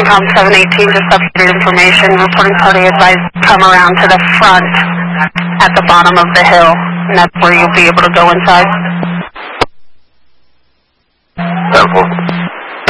CENTCOM 718, just updated information. Reporting party advised come around to the front at the bottom of the hill, and that's where you'll be able to go inside. 747